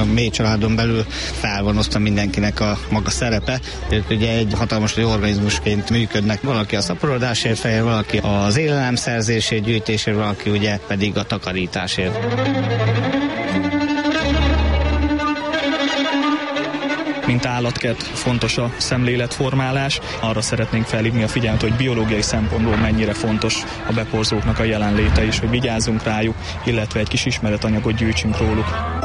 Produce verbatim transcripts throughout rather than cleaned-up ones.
A mély családon belül fel van osztva mindenkinek a maga szerepe. Ők ugye egy hatalmas organizmusként működnek. Valaki a szaporodásért felel, valaki az élelemszerzésért, gyűjtésért, valaki ugye pedig a takarításért. Mint állatkert fontos a szemléletformálás. Arra szeretnénk felhívni a figyelmet, hogy biológiai szempontból mennyire fontos a beporzóknak a jelenléte is, hogy vigyázzunk rájuk, illetve egy kis ismeretanyagot gyűjtsünk róluk.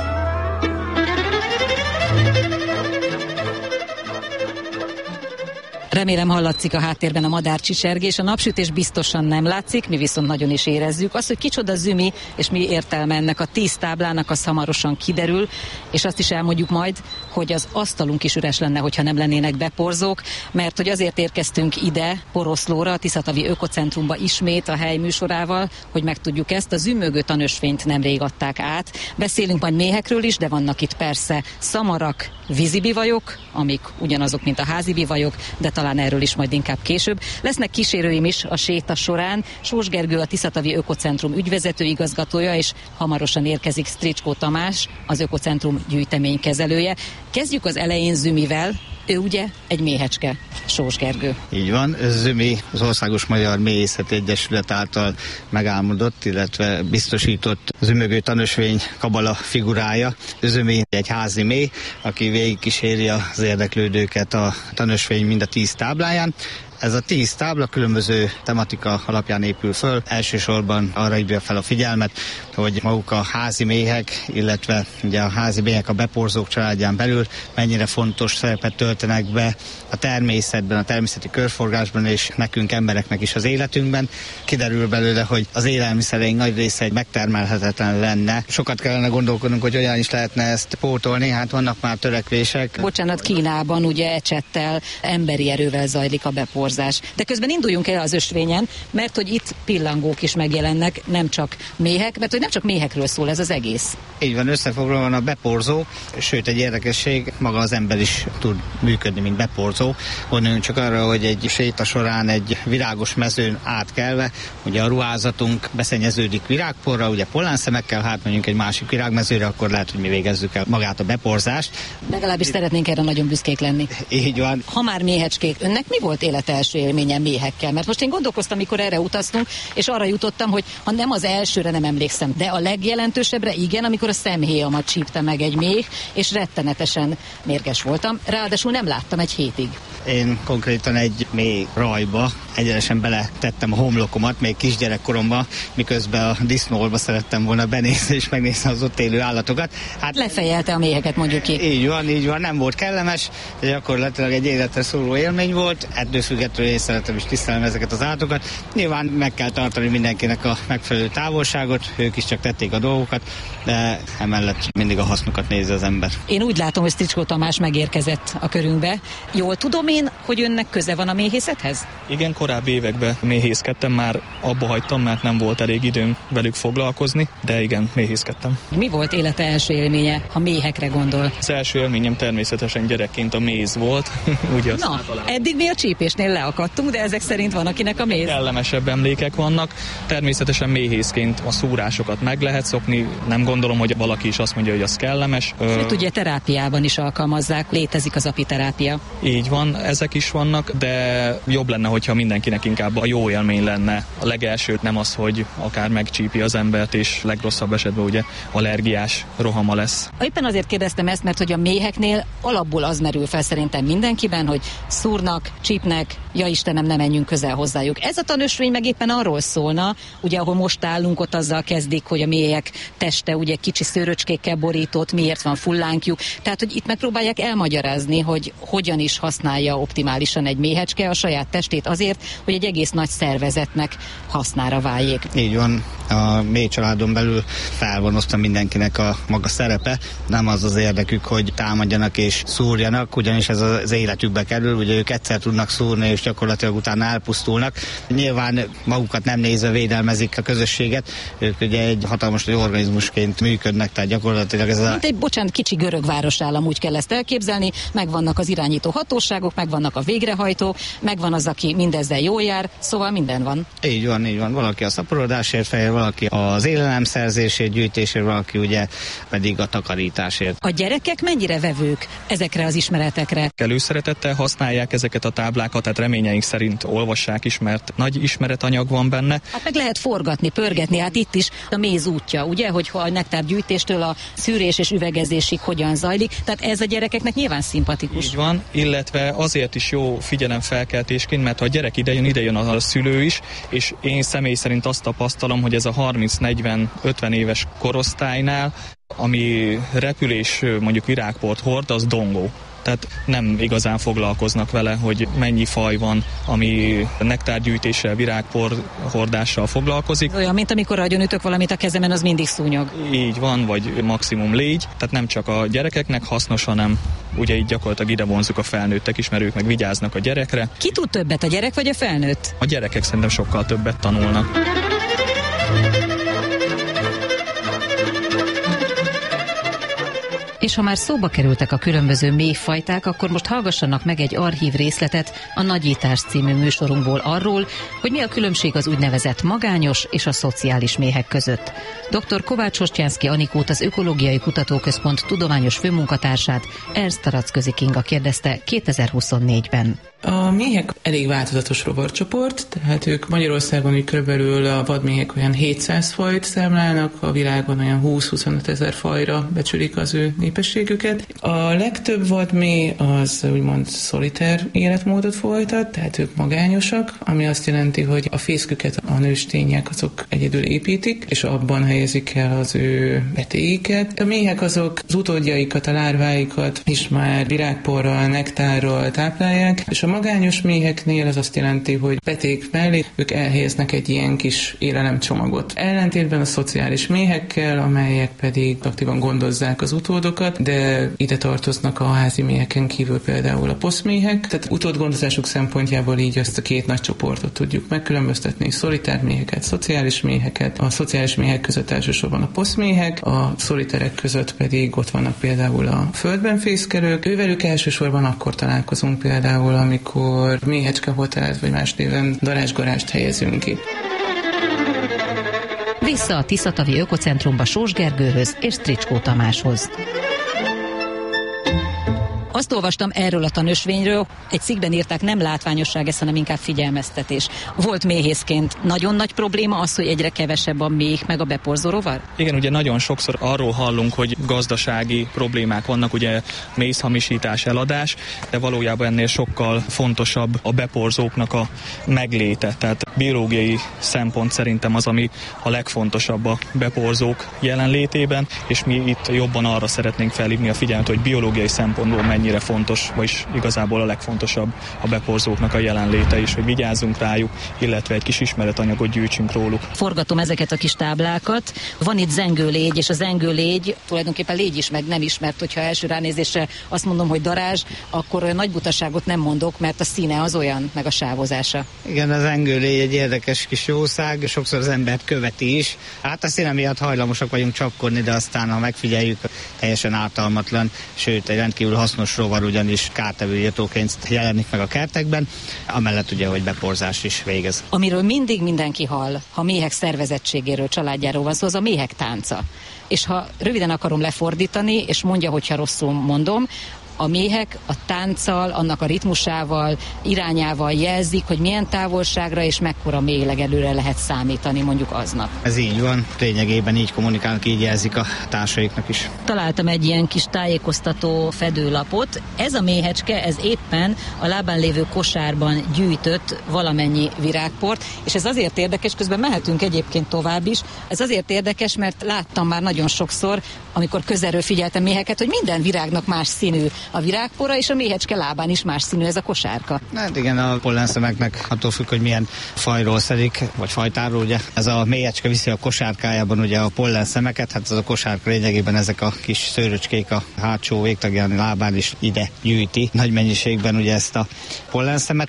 Remélem hallatszik a háttérben a madárcsicsergés, a napsütés biztosan nem látszik, mi viszont nagyon is érezzük. Az, hogy kicsoda zümi, és mi értelme ennek a tíz táblának, az hamarosan kiderül, és azt is elmondjuk majd, hogy az asztalunk is üres lenne, hogyha nem lennének beporzók, mert hogy azért érkeztünk ide, Poroszlóra, a Tiszatavi Ökocentrumba ismét a hely műsorával, hogy megtudjuk ezt. A zümmögő tanösvényt nemrég adták át. Beszélünk majd méhekről is, de vannak itt persze szamarak, vízibivajok, amik ugyanazok, mint a házibivajok, de talán erről is majd inkább később. Lesznek kísérőim is a séta során. Sós Gergő, a Tiszatavi Ökocentrum ügyvezető igazgatója, és hamarosan érkezik Stricskó Tamás, az Ökocentrum gyűjteménykezelője. Kezdjük az elején Zümivel. Ő ugye egy méhecske, Sós Gergő. Így van, Zümi az Országos Magyar Méhészeti Egyesület által megálmodott, illetve biztosított zümmögő tanösvény kabala figurája. Zümi egy házi méh, aki végigkíséri az érdeklődőket a tanösvény mind a tíz tábláján. Ez a tíz tábla különböző tematika alapján épül föl. Elsősorban arra hívja fel a figyelmet, hogy maguk a házi méhek, illetve ugye a házi méhek a beporzók családján belül mennyire fontos szerepet töltenek be a természetben, a természeti körforgásban, és nekünk embereknek is az életünkben. Kiderül belőle, hogy az élelmiszereink nagy része egy megtermelhetetlen lenne. Sokat kellene gondolkodnunk, hogy olyan is lehetne ezt pótolni, hát vannak már törekvések. Bocsánat, Kínában ugye ecsettel, emberi erővel zajlik a beporzás. De közben induljunk el az ösvényen, mert hogy itt pillangók is megjelennek, nem csak méhek, mert hogy nem csak méhekről szól ez az egész. Így van, összefoglalóan a beporzó, sőt egy érdekesség, maga az ember is tud működni, mint beporzó. Gondoljunk csak arra, hogy egy séta során egy virágos mezőn átkelve, ugye a ruházatunk beszennyeződik virágporra, ugye pollenszemekkel, hát mondjuk egy másik virágmezőre, akkor lehet, hogy mi végezzük el magát a beporzást. Legalábbis szeretnénk erre nagyon büszkék lenni. Így van. Ha már méhecskék, önnek mi volt élete első élményem méhekkel? Mert most én gondolkoztam, amikor erre utaztunk, és arra jutottam, hogy ha nem az elsőre nem emlékszem, de a legjelentősebbre igen, amikor a szemhéjamat csípte meg egy méh, és rettenetesen mérges voltam. Ráadásul nem láttam egy hétig. Én konkrétan egy méh rajba egyenesen beletettem a homlokomat, még kisgyerekkoromban, miközben a disznóolba szerettem volna benézni és megnézni az ott élő állatokat. Hát lefejelte a méheket, mondjuk ki. Így van, így van, nem volt kellemes, de gyakorlatilag egy életre szóló élmény volt. Ettől függetlenül én szeretem és tisztelem ezeket az állatokat. Nyilván meg kell tartani mindenkinek a megfelelő távolságot, ők is csak tették a dolgokat, de emellett mindig a hasznukat nézi az ember. Én úgy látom, hogy Stricskó Tamás megérkezett a körünkbe. Jól tudom én, hogy önnek köze van a méhészethez? Igen, korábbi években méhészkedtem, már abba hagytam, mert nem volt elég időm velük foglalkozni, de igen, méhészkedtem. Mi volt élete első élménye, ha méhekre gondol? Az első élményem természetesen gyerekként a méz volt. Ugye Na, eddig mi a csípésnél leakadtunk, de ezek szerint van, akinek a méz. Kellemesebb emlékek vannak. Természetesen méhészként a szúrásokat meg lehet szokni. Nem gondolom, hogy valaki is azt mondja, hogy az kellemes. Sőt, ugye terápiában is alkalmazzák, létezik az apiterápia. Így van, ezek is vannak, de jobb lenne, hogyha mindenkinek inkább a jó élmény lenne. A legelső nem az, hogy akár megcsípi az embert, és legrosszabb esetben ugye allergiás rohama lesz. Éppen azért kérdeztem ezt, mert hogy a méheknél alapból az merül fel szerintem mindenkiben, hogy szúrnak, csípnek, ja Istenem, ne menjünk közel hozzájuk. Ez a tanösvény meg éppen arról szólna, ugye ahol most állunk, ott azzal kezdik, hogy a méhek teste ugye kicsi szőröcskékkel borított, miért van fullánkjuk. Tehát, hogy itt megpróbálják elmagyarázni, hogy hogyan is használja optimálisan egy méhecske a saját testét azért, hogy egy egész nagy szervezetnek hasznára váljék. Így van, a méh családon belül fel van osztva mindenkinek a maga szerepe. Nem az az érdekük, hogy támadjanak és szúrjanak, ugyanis ez az életükbe kerül, ugye ők egyszer tudnak szúrni, és gyakorlatilag utána elpusztulnak. Nyilván magukat nem nézve védelmezik a közösséget, ők ugye egy hatalmas organizmusként működnek, tehát gyakorlatilag ez a... Mint egy, bocsánat, kicsi görög városállam, úgy kell ezt elképzelni, megvannak az irányító hatóságok, megvannak a végrehajtó, megvan az, aki mindezzel ezzel jól jár, szóval minden van. Így van, így van. Valaki a szaporodásért feljel, valaki az élelemszerzésért, gyűjtésért, valaki ugye pedig a takarításért. A gyerekek mennyire vevők ezekre az ismeretekre? Előszeretettel használják ezeket a táblákat, tehát reményeink szerint olvassák is, mert nagy ismeretanyag van benne. Hát meg lehet forgatni, pörgetni, hát itt is a méz útja, ugye, hogy a nektárgyűjtéstől a szűrés és üvegezésig hogyan zajlik, tehát ez a gyerekeknek nyilván szimpatikus. Így van, illetve azért is jó figyelemfelkeltésként, mert ha a gyerek idejön, idejön a szülő is, és én személy szerint azt tapasztalom, hogy ez a harminc negyven ötven éves korosztálynál, ami repülés mondjuk virágport hord, az dongó. Tehát nem igazán foglalkoznak vele, hogy mennyi faj van, ami nektárgyűjtéssel, virágpor hordással foglalkozik. Olyan, mint amikor agyonütök valamit a kezemen, az mindig szúnyog. Így van, vagy maximum légy. Tehát nem csak a gyerekeknek hasznos, hanem ugye így gyakorlatilag ide vonzuk a felnőttek is, mert ők meg vigyáznak a gyerekre. Ki tud többet, a gyerek vagy a felnőtt? A gyerekek szerintem sokkal többet tanulnak. És ha már szóba kerültek a különböző méhfajták, akkor most hallgassanak meg egy archív részletet a Nagyítás című műsorunkból arról, hogy mi a különbség az úgynevezett magányos és a szociális méhek között. dr. Kovács Hostjánszky Anikót, az Ökológiai Kutatóközpont tudományos főmunkatársát, Ernst Taracközi Kinga kérdezte kétezer-huszonnégyben. A méhek elég változatos rovarcsoport, tehát ők Magyarországon így körülbelül a vadméhek olyan hétszáz fajt számlálnak, a világon olyan húsz-huszonöt ezer fajra becsülik az ő népességüket. A legtöbb vadméh az úgymond szoliter életmódot folytat, tehát ők magányosak, ami azt jelenti, hogy a fészküket a nőstények azok egyedül építik, és abban helyezik el az ő petéiket. A méhek azok az utódjaikat, a lárváikat is már virágporral, nektárral táplálják, és a magányos méheknél ez azt jelenti, hogy peték mellé ők elhelyeznek egy ilyen kis élelemcsomagot. Ellentétben a szociális méhekkel, amelyek pedig aktívan gondozzák az utódokat, de ide tartoznak a házi méheken kívül például a poszméhek, tehát utódgondozásuk szempontjából így ezt a két nagy csoportot tudjuk megkülönböztetni, szolitár méheket, szociális méheket. A szociális méhek között elsősorban a poszméhek, a szoliterek között pedig ott vannak például a földben fészkelők. Ővelük elsősorban akkor találkozunk például, amikor méhecskehotelt vagy más néven darázsgarást helyezünk ki. Vissza a Tiszatavi Ökocentrumba Sós Gergőhöz és Stricskó Tamáshoz. Azt olvastam erről a tanösvényről, egy cikkben írták, nem látványosság ez, hanem inkább figyelmeztetés. Volt méhészként nagyon nagy probléma az, hogy egyre kevesebb a méh meg a beporzó rovar? Igen, ugye nagyon sokszor arról hallunk, hogy gazdasági problémák vannak, ugye mézhamisítás, eladás, de valójában ennél sokkal fontosabb a beporzóknak a megléte. Tehát biológiai szempont szerintem az, ami a legfontosabb a beporzók jelenlétében, és mi itt jobban arra szeretnénk felhívni a figyelmet, hogy biológiai szempontból mennyire fontos, vagyis igazából a legfontosabb a beporzóknak a jelenléte is, hogy vigyázzunk rájuk, illetve egy kis ismeretanyagot gyűjtsünk róluk. Forgatom ezeket a kis táblákat. Van itt zengőlégy, és a zengőlégy tulajdonképpen légy is, meg nem ismert, hogyha első ránézésre azt mondom, hogy darázs, akkor olyan nagy butaságot nem mondok, mert a színe az olyan, meg a sávozása. Igen, az zengőlégy egy érdekes kis jószág, sokszor az embert követi is. Hát a színe miatt hajlamosak vagyunk csapkodni, de aztán, ha megfigyeljük, teljesen ártalmatlan, sőt, egy rendkívül hasznos rovar, ugyanis kártevő írtóként jelenik meg a kertekben, amellett ugye, hogy beporzást is végez. Amiről mindig mindenki hall, ha méhek szervezettségéről, családjáról van szó, az a méhek tánca. És ha röviden akarom lefordítani, és mondja, hogyha rosszul mondom, a méhek a tánccal, annak a ritmusával, irányával jelzik, hogy milyen távolságra és mekkora mélylegelőre lehet számítani mondjuk aznap. Ez így van, lényegében így kommunikálnak, így jelzik a társaiknak is. Találtam egy ilyen kis tájékoztató fedőlapot. Ez a méhecske, ez éppen a lábán lévő kosárban gyűjtött valamennyi virágport, és ez azért érdekes, közben mehetünk egyébként tovább is. Ez azért érdekes, mert láttam már nagyon sokszor, amikor közelről figyeltem méheket, hogy minden virágnak más színű a virágpora, és a méhecske lábán is más színű ez a kosárka. Hát igen, a pollenszemeknek attól függ, hogy milyen fajról szedik, vagy fajtáról, ugye. Ez a méhecske viszi a kosárkájában ugye a pollenszemeket, hát ez a kosárka lényegében ezek a kis szőröcskék a hátsó végtagján lábán is ide gyűjti nagy mennyiségben ugye ezt a pollenszemet.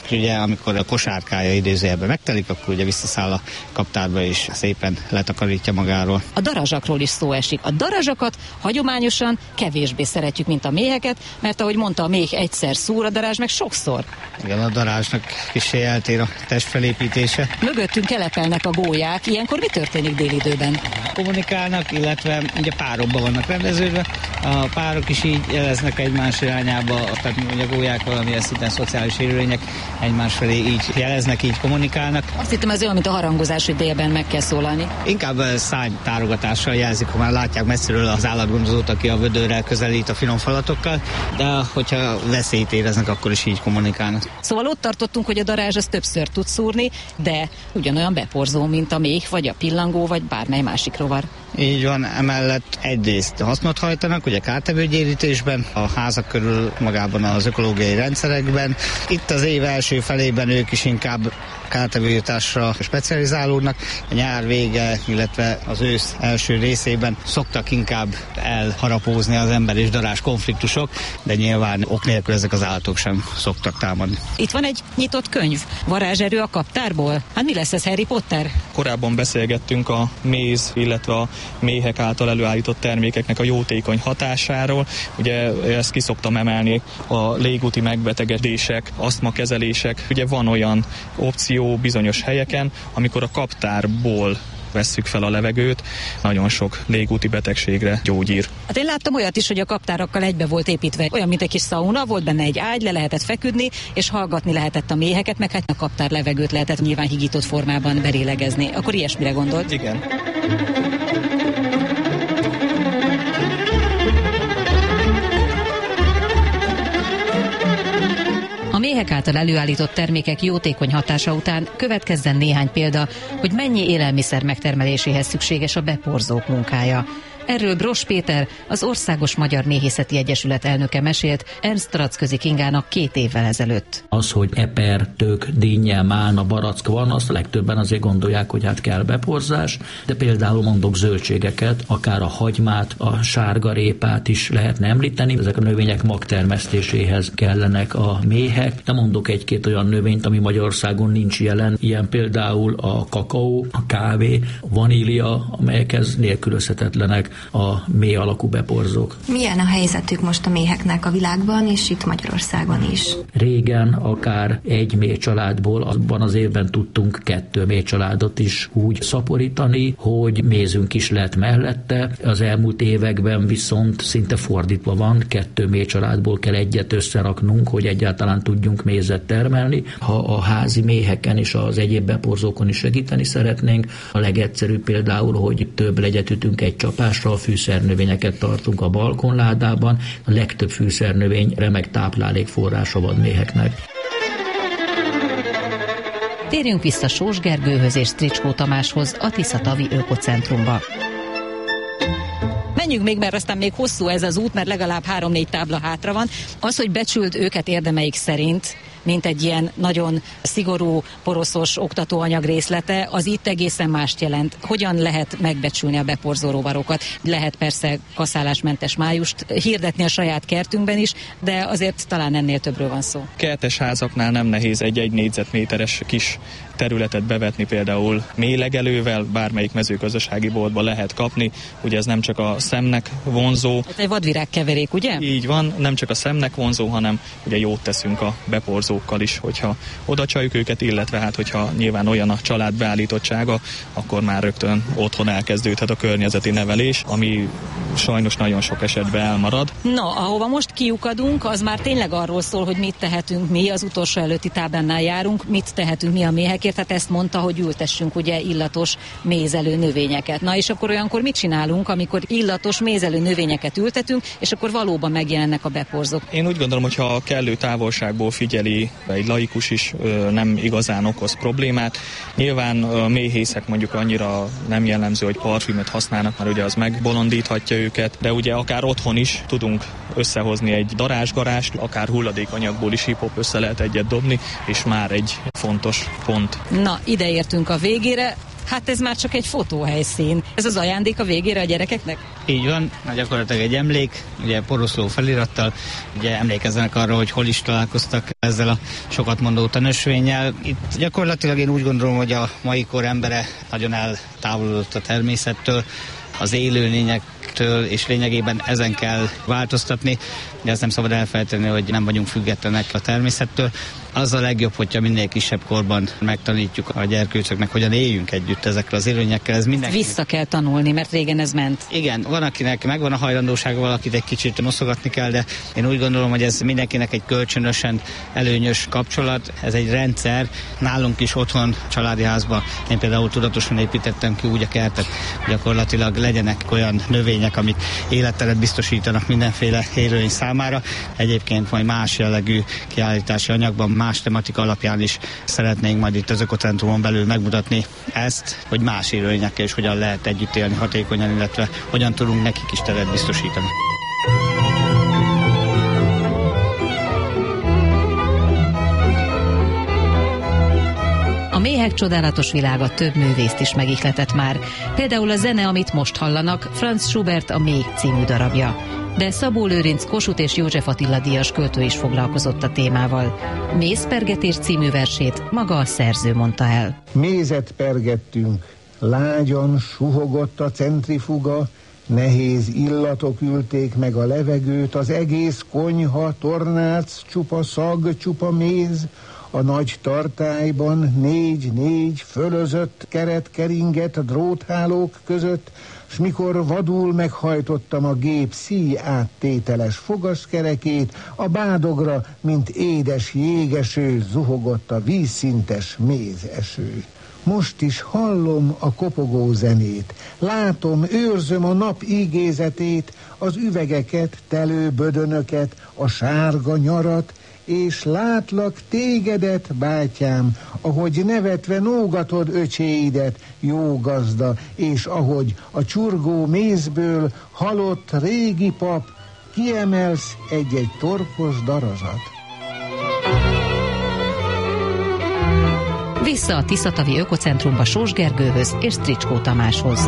ugye amikor a kosárkája idézőjelben megtelik, akkor ugye visszaszáll a kaptárba és szépen letakarítja magáról. A darazsakról is szó esik. A darazsakat hagyományosan kevésbé szeretjük, mint a méheket, mert ahogy mondta, a méh egyszer szúr, a darázs meg sokszor. Igen, a darázsnak kissé eltér a testfelépítése. Mögöttünk kelepelnek a gólyák, ilyenkor mi történik délidőben? Kommunikálnak, illetve ugye párokban vannak rendeződve. A párok is így jeleznek egymás irányába, tehát ugye a gólyák valamilyen szinten szociális élőlények, egymás felé így jeleznek, így kommunikálnak. Azt hittem, ez olyan, mint a harangozás, hogy délben meg kell szólalni. Inkább szájtárogatással jelzik, ha már látják messziről az állatgondozót, aki a vödörrel közelít a finom falatokkal, de hogyha veszélyt éreznek, akkor is így kommunikálnak. Szóval ott tartottunk, hogy a darázs az többször tud szúrni, de ugyanolyan beporzó, mint a méh, vagy a pillangó, vagy bármely másik rovar. Így van, emellett egyrészt hasznot hajtanak, ugye kártevőgyérítésben, a házak körül magában az ökológiai rendszerekben. Itt az év első felében ők is inkább kártevőjutásra specializálódnak. A nyár vége, illetve az ősz első részében szoktak inkább elharapózni az ember és darázs konfliktusok, de nyilván ok nélkül ezek az állatok sem szoktak támadni. Itt van egy nyitott könyv, varázserő a kaptárból. Hát mi lesz ez, Harry Potter? Korábban beszélgettünk a méz, illetve a méhek által előállított termékeknek a jótékony hatásáról. Ugye ezt ki szoktam emelni, a légúti megbetegedések, asztmakezelések. Ugye van olyan opció bizonyos helyeken, amikor a kaptárból vesszük fel a levegőt, nagyon sok légúti betegségre gyógyír. Hát én láttam olyat is, hogy a kaptárakkal egybe volt építve. Olyan, mint egy kis szauna, volt benne egy ágy, le lehetett feküdni, és hallgatni lehetett a méheket, meg hát a kaptár levegőt lehetett nyilván higított formában belélegezni. Akkor ilyesmire gondolt? Igen. A méhek által előállított termékek jótékony hatása után következzen néhány példa, hogy mennyi élelmiszer megtermeléséhez szükséges a beporzók munkája. Erről Bross Péter, az Országos Magyar Méhészeti Egyesület elnöke mesélt Ernst Racközi Kingának két évvel ezelőtt. Az, hogy eper, tök, dinnye, málna, barack van, azt a legtöbben azért gondolják, hogy hát kell beporzás, de például mondok zöldségeket, akár a hagymát, a sárgarépát is lehetne említeni. Ezek a növények magtermesztéséhez kellenek a méhek, de mondok egy-két olyan növényt, ami Magyarországon nincs jelen, ilyen például a kakaó, a kávé, a vanília, amelyekhez nélkülözhetetlenek a méh alakú beporzók. Milyen a helyzetük most a méheknek a világban, és itt Magyarországon is? Régen akár egy méh családból, abban az évben tudtunk kettő méh családot is úgy szaporítani, hogy mézünk is lett mellette. Az elmúlt években viszont szinte fordítva van, kettő méh családból kell egyet összeraknunk, hogy egyáltalán tudjunk mézet termelni. Ha a házi méheken és az egyéb beporzókon is segíteni szeretnénk, a legegyszerűbb például, hogy több legyet ütünk egy csapásra, a fűszernövényeket tartunk a balkonládában, a legtöbb fűszernövény remek táplálékforrás a vadméheknek. Térjünk vissza Sós Gergőhöz és Stricskó Tamáshoz, a Tiszatavi Ökocentrumba. Menjünk még, mert aztán még hosszú ez az út, mert legalább három-négy tábla hátra van. Az, hogy becsült őket érdemeik szerint, mint egy ilyen nagyon szigorú, poroszos oktatóanyag részlete, az itt egészen mást jelent. Hogyan lehet megbecsülni a beporzó rovarokat? Lehet persze kaszálásmentes májust hirdetni a saját kertünkben is, de azért talán ennél többről van szó. Kertes házaknál nem nehéz egy-egy négyzetméteres kis területet bevetni, például méhlegelővel, bármelyik mezőgazdasági boltba lehet kapni. Ugye ez nem csak a szemnek vonzó. Ez egy vadvirágkeverék, ugye? Így van, nem csak a szemnek vonzó, hanem ugye jót teszünk a beporzókkal is, hogyha oda csaljuk őket, illetve hát, hogyha nyilván olyan a család beállítottsága, akkor már rögtön otthon elkezdődhet a környezeti nevelés, ami sajnos nagyon sok esetben elmarad. Na, ahova most kiukadunk, az már tényleg arról szól, hogy mit tehetünk mi, az utolsó előtti táblánál járunk, mit tehetünk mi a méhekért, tehát ezt mondta, hogy ültessünk ugye illatos mézelő növényeket. Na és akkor olyankor mit csinálunk, amikor illatos mézelő növényeket ültetünk, és akkor valóban megjelennek a beporzók? Én úgy gondolom, hogy ha kellő távolságból figyeli egy laikus is, nem igazán okoz problémát. Nyilván a méhészek mondjuk annyira nem jellemző, hogy parfümöt használnak, mert ugye az megbolondíthatja őket, de ugye akár otthon is tudunk összehozni egy darázsgarást, akár hulladékanyagból is hip-hop össze lehet egyet dobni, és már egy fontos pont. Na, ide értünk a végére. hát ez már csak egy fotóhelyszín. Ez az ajándék a végére a gyerekeknek? Így van, gyakorlatilag egy emlék, ugye poroszló felirattal, ugye emlékezzenek arra, hogy hol is találkoztak ezzel a sokat mondó tanösvénnyel. Itt gyakorlatilag én úgy gondolom, hogy a mai kor embere nagyon eltávolodott a természettől, az élőlényektől, és lényegében ezen kell változtatni, de ezt nem szabad elfelejteni, hogy nem vagyunk függetlenek a természettől. Az a legjobb, hogyha minél kisebb korban megtanítjuk a gyerkőcöknek, hogyan éljünk együtt ezekkel az élőlényekkel. Ez mindenki... Vissza kell tanulni, mert régen ez ment. Igen, van akinek megvan a hajlandósága, valakit egy kicsit noszogatni kell, de én úgy gondolom, hogy ez mindenkinek egy kölcsönösen előnyös kapcsolat. Ez egy rendszer. Nálunk is otthon, családi házban én például tudatosan építettem ki úgy a kertet, gyakorlatilag legyenek olyan növények, amik életteret biztosítanak mindenféle élőlény számára. Egyébként majd más jellegű kiállítási anyagban, más tematika alapján is szeretnénk majd itt az ökocentrumon belül megmutatni ezt, hogy más élőlényekkel is hogyan lehet együtt élni hatékonyan, illetve hogyan tudunk nekik is teret biztosítani. A méhek csodálatos világa több művészt is megihletett már. Például a zene, amit most hallanak, Franz Schubert a Méh című darabja. De Szabó Lőrinc, Kossuth és József Attila díjas költő is foglalkozott a témával. Mézpergetés című versét maga a szerző mondta el. Mézet pergettünk, lágyan suhogott a centrifuga, nehéz illatok ülték meg a levegőt, az egész konyha, tornác, csupa szag, csupa méz, a nagy tartályban négy-négy fölözött keret keringett a dróthálók között, s mikor vadul meghajtottam a gép szíj áttételes fogaskerekét, a bádogra, mint édes jégeső, zuhogott a vízszintes mézeső. Most is hallom a kopogó zenét, látom, őrzöm a nap ígézetét, az üvegeket, telő bödönöket, a sárga nyarat, és látlak tégedet, bátyám, ahogy nevetve nógatod öcséidet, jó gazda, és ahogy a csurgó mézből halott régi pap, kiemelsz egy-egy torkos darazat. Vissza a Tiszatavi Ökocentrumba Sós Gergőhöz és Stricskó Tamáshoz.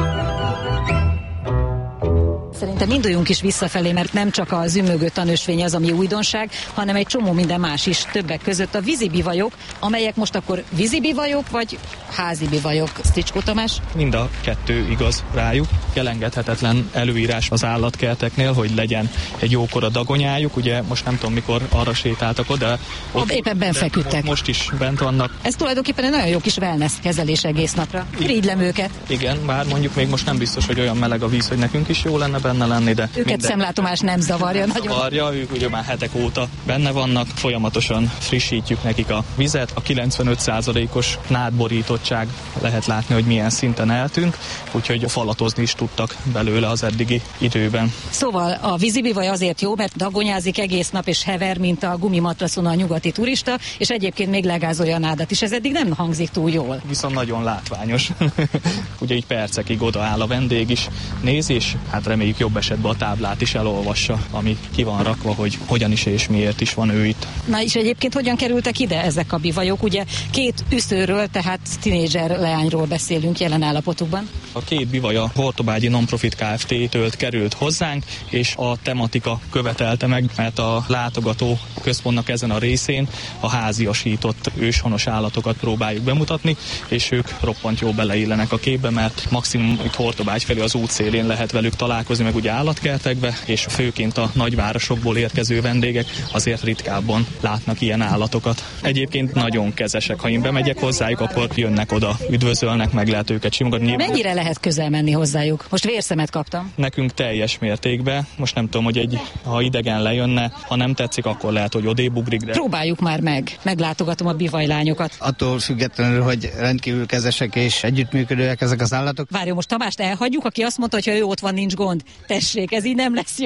Szerintem induljunk is visszafelé, mert nem csak a zümögő tanösvény az, ami újdonság, hanem egy csomó minden más is, többek között a vízibivajok, amelyek most akkor vízibivajok, vagy házi bivajok, Stricskó Tamás? Mind a kettő igaz rájuk. Elengedhetetlen előírás az állatkerteknél, hogy legyen egy jókora dagonyájuk. Ugye most nem tudom, mikor arra sétáltak oda. Ott éppen benn feküdtek. Most is bent vannak. Ez tulajdonképpen egy nagyon jó kis wellness kezelés egész napra. Irigylem őket. Igen, bár mondjuk még most nem biztos, hogy olyan meleg a víz, hogy nekünk is jó lenne benne lenni, de őket minden... szemlátomás nem zavarja. Nagyon. Zavarja, ők ugye már hetek óta benne vannak, folyamatosan frissítjük nekik a vizet. A kilencvenöt százalékos nádborítottság lehet látni, hogy milyen szinten eltűnt, úgyhogy falatozni is tudtak belőle az eddigi időben. Szóval a vízibivaj azért jó, mert dagonyázik egész nap és hever, mint a gumimatracon a nyugati turista, és egyébként még legázolja a nádat is. Ez eddig nem hangzik túl jól. Viszont nagyon látványos. Ugye így percekig odaáll a vendég is, néz, és hát reméljük jobb esetben a táblát is elolvassa, ami ki van rakva, hogy hogyan is és miért is van ő itt. Na és egyébként hogyan kerültek ide ezek a bivajok? Ugye két üszőről, tehát tinédzser leányról beszélünk jelen állapotukban. A két bivaj a Hortobágyi Nonprofit Kft-től került hozzánk, és a tematika követelte meg, mert a látogató központnak ezen a részén a háziasított őshonos állatokat próbáljuk bemutatni, és ők roppant jól beleillenek a képbe, mert maximum itt Hortobágy felé az útszélén lehet velük találkozni, meg ugye állatkertekbe, és főként a nagyvárosokból érkező vendégek azért ritkábban látnak ilyen állatokat. Egyébként nagyon kezesek, ha én bemegyek hozzájuk, akkor jönnek oda, üdvözölnek, meg lehet őket simogatni. Mennyire lehet közel menni hozzájuk? Most vérszemet kaptam. Nekünk teljes mértékben. Most nem tudom, hogy egy, ha idegen lejönne, ha nem tetszik, akkor lehet, hogy odébb ugrik. De... Próbáljuk már meg. Meglátogatom a bivajlányokat. Attól függetlenül, hogy rendkívül kezesek és együttműködőek ezek az állatok. Várjon, most Tamást elhagyjuk, aki azt mondta, hogy ha ő ott van, nincs gond. Tessék, ez így nem lesz jó.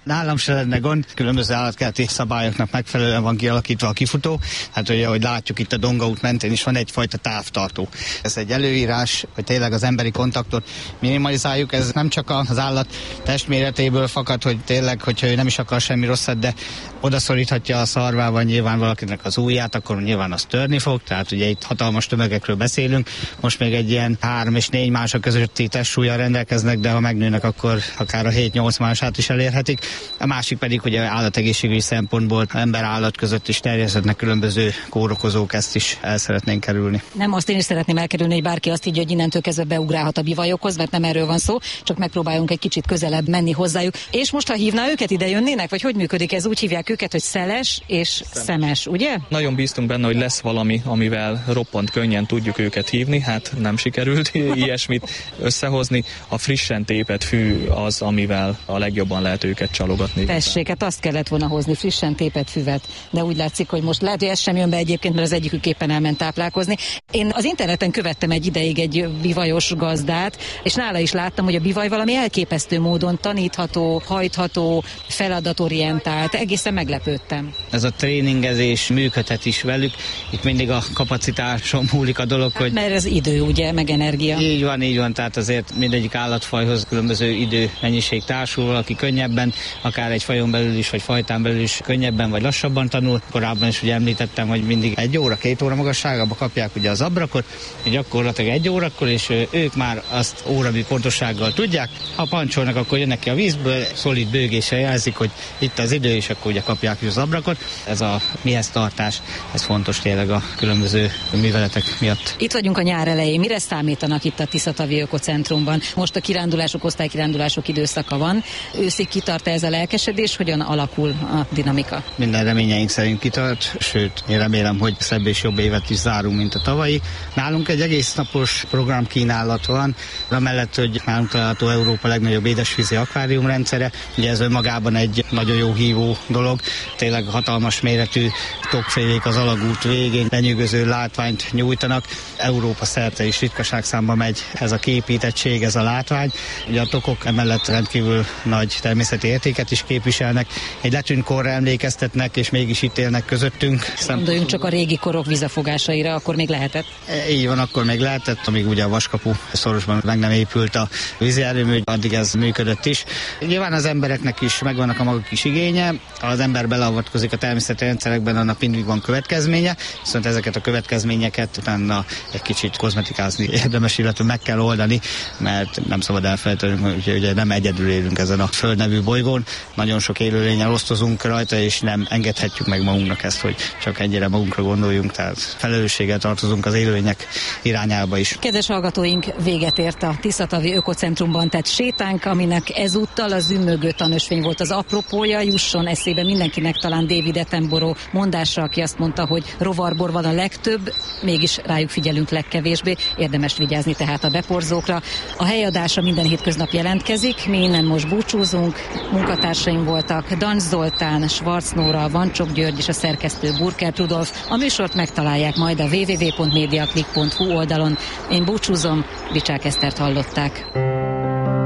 Nálam se lenne gond, különböző állatkerti szabályoknak megfelelően van kialakítva a kifutó. Hát ugye, ahogy látjuk, itt a Donga út mentén is van egyfajta távtartó. Ez egy előírás, hogy tényleg az emberi kontaktot minimalizáljuk. Ez nem csak az állat testméretéből fakad, hogy tényleg, hogyha ő nem is akar semmi rosszat, de odaszoríthatja a szarvával nyilván valakinek az ujját, akkor nyilván az törni fog. Tehát ugye itt hatalmas tömegekről beszélünk. Most még egy ilyen három és négy mások közötti testsúllyal rendelkeznek, de ha megnőnek, akkor akár a hét-nyolc mását is elérhetik. A másik pedig, hogy állategészségügyi szempontból ember-állat között is terjeszthetnek különböző kórokozók, ezt is el szeretnénk kerülni. Nem, azt én is szeretném elkerülni, hogy bárki azt így, hogy innentől kezdve beugrálhat a bivajokhoz, mert nem erről van szó, csak megpróbáljunk egy kicsit közelebb menni hozzájuk. És most, ha hívná őket, ide jönnének, vagy hogy működik ez? Úgy hívják őket, hogy szeles és szemes, szemes, ugye? Nagyon bíztunk benne, hogy lesz valami, amivel roppant könnyen tudjuk őket hívni, hát nem sikerült ilyesmit összehozni. A frissen tépett fű az, amivel a legjobban lehet őket csalogatni. Tessék, hát azt kellett volna hozni, frissen tépett füvet, de úgy látszik, hogy most lehet, hogy ez sem jön be egyébként, mert az egyikük éppen elment táplálkozni. Én az interneten követtem egy ideig egy bivajos gazdát, és nála is láttam, hogy a bivaj valami elképesztő módon tanítható, hajtható, feladatorientált, egészen meglepődtem. Ez a tréningezés működhet is velük, itt mindig a kapacitáson múlik a dolog, hát, hogy... Mert ez idő, ugye, meg energia. Így van, így van, tehát azért mindegyik állatfajhoz különböző idő mennyiség társul, aki könnyebben, akár egy fajon belül is, vagy fajtán belül is könnyebben, vagy lassabban tanul. Korábban is ugye említettem, hogy mindig egy óra, két óra magasságba kapják ugye az abrakot, gyakorlatilag egy órakor, és ők már azt óramű pontossággal tudják. Ha pancsolnak, akkor jönnek ki a vízből, szolid bőgéssel jelzik, hogy itt az idő, és akkor ugye kapják az abrakot. Ez a mihez tartás, ez fontos tényleg a különböző műveletek miatt. Itt vagyunk a nyár elején. Mire számítanak itt a Tiszatavi Ökocentrumban? Most a kirándulások, osztálykirándulások időszaka van. Őszig kitart ez a lelkesedés, hogyan alakul a dinamika? Minden reményeink szerint kitart, sőt, én remélem, hogy szebb és jobb évet is zárunk, mint a tavalyi. Nálunk egy egész napos programkínálat van, amellett, hogy nálunk található Európa legnagyobb édesvízi akváriumrendszere. Ugye ez önmagában egy nagyon jó hívó dolog. Tényleg hatalmas méretű tokfélék az alagút végén lenyűgöző látványt nyújtanak. Európa szerte is ritkaságszámba megy ez a kiépítettség, ez a látvány. Ugye a tokok emellett rendkívül nagy természeti értéket is képviselnek. Egy letűnt korra emlékeztetnek, és mégis itt élnek közöttünk. Gondoljunk csak a régi korok vizafogásaira, akkor még lehetett? E, így van, akkor még lehetett, amíg ugye a Vaskapu szorosban meg nem épült a vízi erőmű, addig ez működött is. Nyilván az embereknek is megvannak a maguk is igénye, ha az ember beleavatkozik a természeti rendszerekben, annak mindig van következménye, viszont ezeket a következményeket utána egy kicsit kozmetikázni érdemes, illetve meg kell oldani, mert nem szabad elfelejtenünk, hogy ugye nem egyedül élünk ezen a Föld nevű bolygón, nagyon sok élőlénnyel osztozunk rajta, és nem engedhetjük meg magunknak ezt, hogy csak ennyire magunkra gondoljunk, tehát felelősséggel tartozunk az élőlények irányába is. Kedves hallgatóink, véget ért a Tiszatavi Ökocentrumban tett sétánk, aminek ezúttal a zümmögő tanösvény volt az apropója. Jusson eszébe mindenkinek talán David Attenborough mondása, aki azt mondta, hogy rovarból van a legtöbb, mégis rájuk figyelünk legkevésbé. Érdemes vigyázni tehát a beporzókra. A helyadása minden hétköznap jelentkezik, mi innen most búcsúzunk. Munkatársaim voltak Dancs Zoltán, Schwarz Nóra, Vancsok György és a szerkesztő Burkert Rudolf. A műsort megtalálják majd a double-u double-u double-u pont mediaclick pont hu oldalon. Én búcsúzom, Bicsák Esztert hallották.